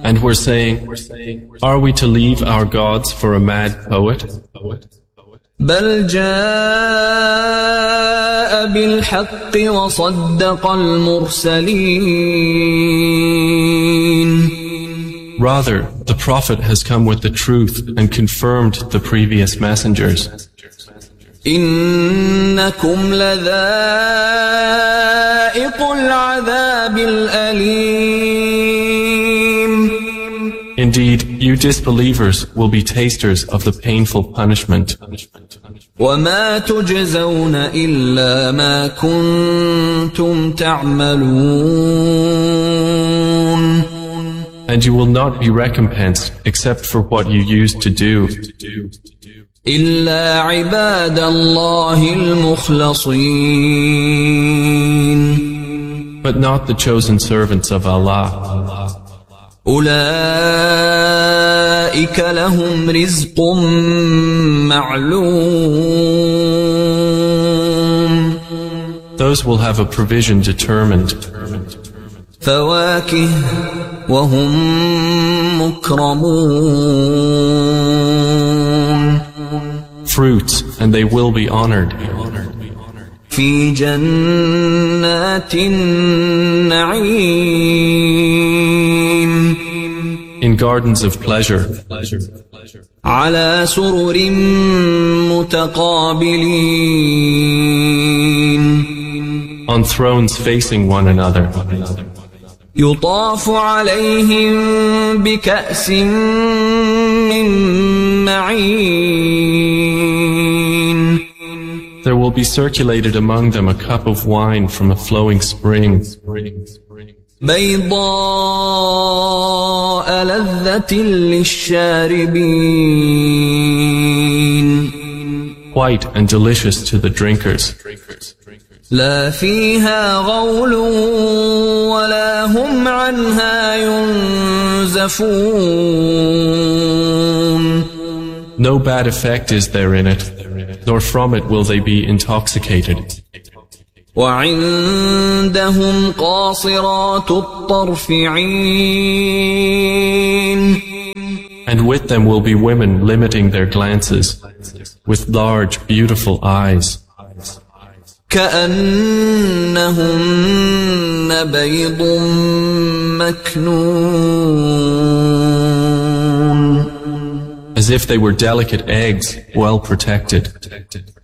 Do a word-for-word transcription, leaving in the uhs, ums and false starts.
And we're saying, are we to leave our gods for a mad poet? بل جاء بالحق وصدق المرسلين. Rather, the Prophet has come with the truth and confirmed the previous messengers. إنكم لذائق العذاب الأليم. Indeed, you disbelievers will be tasters of the painful punishment. وما تجزون إلا ما كنتم تعملون. And you will not be recompensed except for what you used to do. إلا عباد الله المخلصين. But not the chosen servants of Allah. أولئك لهم رزق معلوم. Those will have a provision determined. فواكه وهم مكرمون. Fruits, and they will be honored. في جنات النعيم. In gardens of pleasure. على سرر متقابلين. On thrones facing one another. يطاف عليهم بكأس من معين. There will be circulated among them a cup of wine from a flowing spring. بيضاء لذة للشاربين. White and delicious to the drinkers. لا فيها غول ولا هم عنها ينزفون. No bad effect is there in it, nor from it will they be intoxicated. وعندهم قاصرات الطرف عين. And with them will be women limiting their glances, with large, beautiful eyes. كأنهن بيض مكنون. As if they were delicate eggs, well protected.